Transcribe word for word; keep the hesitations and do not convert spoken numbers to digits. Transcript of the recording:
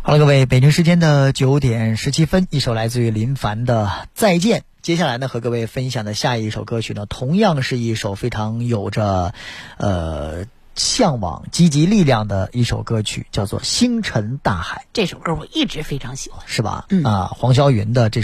好了，各位，北京时间的九点十七分，一首来自于林凡的《再见》。接下来呢，和各位分享的下一首歌曲呢，同样是一首非常有着呃向往、积极力量的一首歌曲，叫做《星辰大海》。 这首歌我一直非常喜欢， 是吧？ 嗯啊，黄霄云的这